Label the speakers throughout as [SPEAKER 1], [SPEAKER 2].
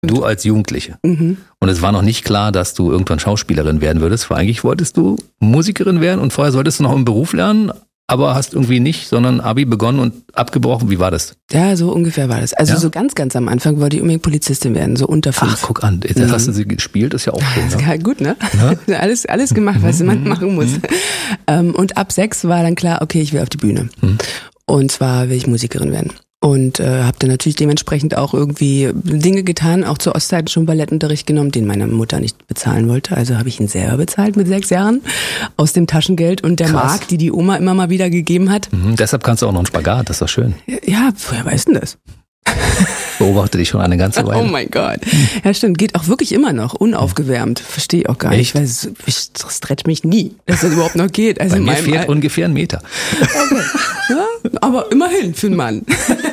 [SPEAKER 1] Du als Jugendliche. Und es war noch nicht klar, dass du irgendwann Schauspielerin werden würdest. Weil eigentlich wolltest du Musikerin werden und vorher solltest du noch im Beruf lernen, aber hast irgendwie nicht, sondern Abi begonnen und abgebrochen. Wie war das?
[SPEAKER 2] Ja, so ungefähr war das. Also so ganz, ganz am Anfang wollte ich unbedingt Polizistin werden, so unter 5.
[SPEAKER 1] Ach, guck an, jetzt hast du sie gespielt, ist ja auch schön.
[SPEAKER 2] Ja, gut, ne? Ja? Alles gemacht, was man machen muss. Und ab 6 war dann klar, okay, ich will auf die Bühne. Und zwar will ich Musikerin werden. Und habe dann natürlich dementsprechend auch irgendwie Dinge getan, auch zur Ostzeiten schon Ballettunterricht genommen, den meine Mutter nicht bezahlen wollte. Also habe ich ihn selber bezahlt mit 6 Jahren aus dem Taschengeld und der Mark, die Oma immer mal wieder gegeben hat.
[SPEAKER 1] Deshalb kannst du auch noch einen Spagat, das ist doch schön.
[SPEAKER 2] Ja, woher weißt du das?
[SPEAKER 1] Beobachte dich schon eine ganze Weile.
[SPEAKER 2] Oh mein Gott. Ja, stimmt. Geht auch wirklich immer noch. Unaufgewärmt. Verstehe ich auch gar nicht. Weil ich stretch mich nie, dass das überhaupt noch geht. Also
[SPEAKER 1] bei mir fehlt ungefähr 1 Meter.
[SPEAKER 2] Okay. Ja, aber immerhin für einen Mann.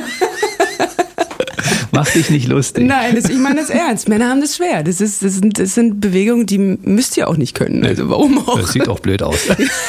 [SPEAKER 1] Mach dich nicht lustig.
[SPEAKER 2] Nein, ich meine das ernst. Männer haben das schwer. Das sind Bewegungen, die müsst ihr auch nicht können. Also warum auch?
[SPEAKER 1] Das sieht auch blöd aus.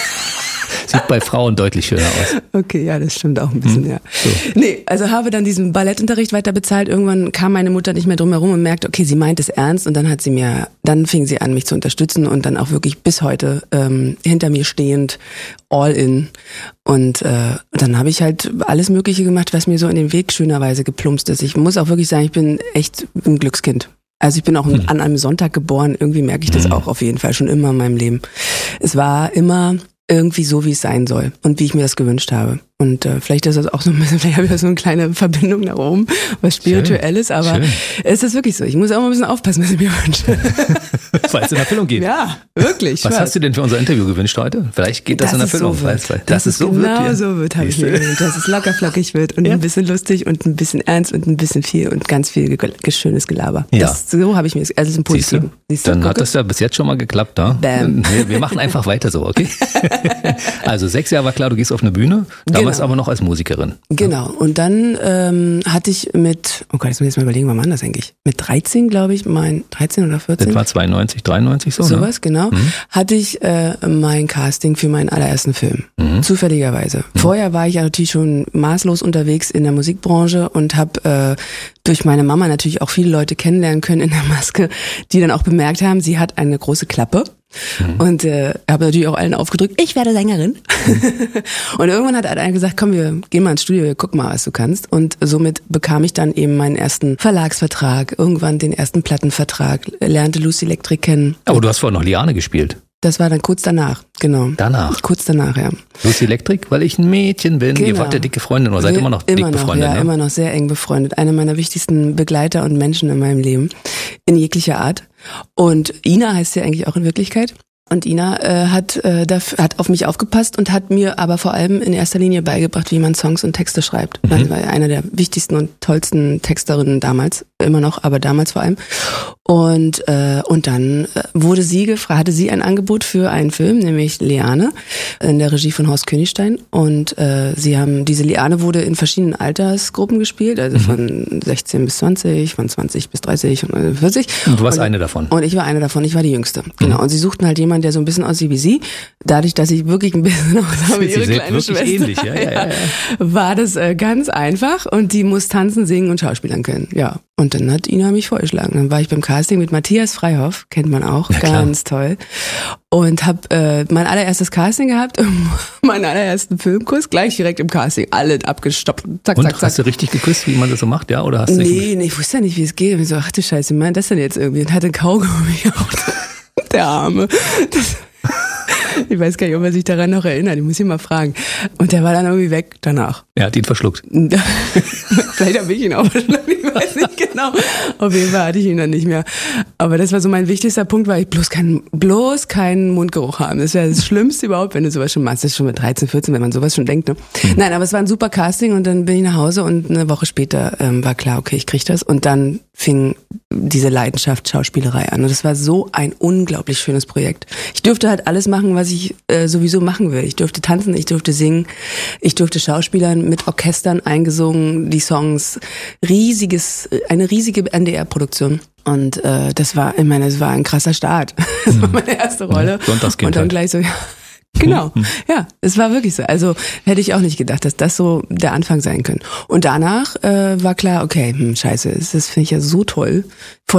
[SPEAKER 1] Sieht bei Frauen deutlich schöner aus.
[SPEAKER 2] Okay, ja, das stimmt auch ein bisschen, ja.
[SPEAKER 1] So.
[SPEAKER 2] Nee, also habe dann diesen Ballettunterricht weiter bezahlt. Irgendwann kam meine Mutter nicht mehr drum herum und merkte, okay, sie meint es ernst. Und dann fing sie an, mich zu unterstützen und dann auch wirklich bis heute hinter mir stehend, all in. Und dann habe ich halt alles Mögliche gemacht, was mir so in den Weg schönerweise geplumpst ist. Ich muss auch wirklich sagen, ich bin echt ein Glückskind. Also ich bin auch an einem Sonntag geboren. Irgendwie merke ich das auch auf jeden Fall schon immer in meinem Leben. Es war immer irgendwie so, wie es sein soll und wie ich mir das gewünscht habe. Und vielleicht ist das auch so ein bisschen, vielleicht habe ich so eine kleine Verbindung nach oben, was Spirituelles, aber es ist wirklich so. Ich muss auch mal ein bisschen aufpassen, was ich mir wünsche.
[SPEAKER 1] Weil es in Erfüllung geht.
[SPEAKER 2] Ja, wirklich.
[SPEAKER 1] Was hast du denn für unser Interview gewünscht heute? Vielleicht geht das in Erfüllung.
[SPEAKER 2] Dass es so genau so wird, habe ich mir gewünscht. Dass es locker flockig wird und ein bisschen lustig und ein bisschen ernst und ein bisschen viel und ganz viel schönes Gelaber.
[SPEAKER 1] Ja.
[SPEAKER 2] So habe ich mir, also im Positiven.
[SPEAKER 1] Dann hat das ja bis jetzt schon mal geklappt, ne?
[SPEAKER 2] Bam.
[SPEAKER 1] Wir machen einfach weiter so, okay? Also 6 Jahre war klar, du gehst auf eine Bühne. Damals aber noch als Musikerin.
[SPEAKER 2] Genau. Und dann hatte ich oh Gott, jetzt muss ich mal überlegen, wann war das eigentlich? Mit 13, glaube ich, 13 oder 14?
[SPEAKER 1] Das war 92, 93 so,
[SPEAKER 2] sowas, ne? Genau. Hatte ich mein Casting für meinen allerersten Film. Zufälligerweise. Vorher war ich ja natürlich schon maßlos unterwegs in der Musikbranche und habe durch meine Mama natürlich auch viele Leute kennenlernen können in der Maske, die dann auch bemerkt haben, sie hat eine große Klappe. Und habe natürlich auch allen aufgedrückt, ich werde Sängerin. Und irgendwann hat einer gesagt, komm, wir gehen mal ins Studio, wir gucken mal, was du kannst. Und somit bekam ich dann eben meinen ersten Verlagsvertrag, irgendwann den ersten Plattenvertrag, lernte Lucy Electric kennen.
[SPEAKER 1] Aber du hast vorher noch Liane gespielt.
[SPEAKER 2] Das war dann kurz danach, genau.
[SPEAKER 1] Danach?
[SPEAKER 2] Kurz danach, ja.
[SPEAKER 1] Lucy Electric, weil ich ein Mädchen bin. Genau. Ihr wart ja dicke Freundin oder seid immer noch dick befreundet?
[SPEAKER 2] Ja,
[SPEAKER 1] ne?
[SPEAKER 2] immer noch sehr eng befreundet. Eine meiner wichtigsten Begleiter und Menschen in meinem Leben. In jeglicher Art. Und Ina heißt sie eigentlich auch in Wirklichkeit. Und Ina hat auf mich aufgepasst und hat mir aber vor allem in erster Linie beigebracht, wie man Songs und Texte schreibt. Das war eine der wichtigsten und tollsten Texterinnen damals, immer noch, aber damals vor allem. Und dann wurde sie gefragt, hatte sie ein Angebot für einen Film, nämlich Liane, in der Regie von Horst Königstein. Und diese Liane wurde in verschiedenen Altersgruppen gespielt, also von 16 bis 20, von 20 bis 30 und 40.
[SPEAKER 1] Und du warst eine davon.
[SPEAKER 2] Und ich war eine davon, ich war die Jüngste. Genau. Und sie suchten halt jemanden, der so ein bisschen aussieht wie sie. Dadurch, dass ich wirklich ein bisschen aussah wie ihre kleine Schwester,
[SPEAKER 1] ähnlich. Ja.
[SPEAKER 2] war das ganz einfach. Und die muss tanzen, singen und schauspielern können. Ja. Und dann hat Ina mich vorgeschlagen. Dann war ich beim Casting mit Matthias Freihoff, kennt man auch, ja, ganz toll. Und habe mein allererstes Casting gehabt, meinen allerersten Filmkurs, gleich direkt im Casting, alle abgestoppt. Zack,
[SPEAKER 1] und
[SPEAKER 2] zack, zack.
[SPEAKER 1] Hast du richtig geküsst, wie man das so macht, ja? Oder hast du
[SPEAKER 2] Nee, ich wusste ja nicht, wie es geht. Und ich so, ach du Scheiße, wie meint das denn jetzt irgendwie? Und hatte einen Kaugummi auch. Der Arme. Ich weiß gar nicht, ob er sich daran noch erinnert. Ich muss ihn mal fragen. Und der war dann irgendwie weg danach.
[SPEAKER 1] Er hat ihn verschluckt.
[SPEAKER 2] Vielleicht habe ich ihn auch verschluckt. Ich weiß nicht genau. Auf jeden Fall hatte ich ihn dann nicht mehr. Aber das war so mein wichtigster Punkt, weil ich bloß keinen Mundgeruch haben. Das wäre das Schlimmste überhaupt, wenn du sowas schon machst. Das ist schon mit 13, 14, wenn man sowas schon denkt. Ne? Nein, aber es war ein super Casting und dann bin ich nach Hause und eine Woche später war klar, okay, ich krieg das. Und dann fing diese Leidenschaft Schauspielerei an. Und das war so ein unglaublich schönes Projekt. Ich durfte halt alles machen, was ich sowieso machen will. Ich durfte tanzen, ich durfte singen, ich durfte Schauspielern mit Orchestern eingesungen, die Songs, eine riesige NDR-Produktion. Und das war ein krasser Start. Das war meine erste Rolle.
[SPEAKER 1] Sonntagskindheit.
[SPEAKER 2] Und dann gleich so, ja, Genau, ja, es war wirklich so. Also hätte ich auch nicht gedacht, dass das so der Anfang sein könnte. Und danach war klar, okay, scheiße, das finde ich ja so toll.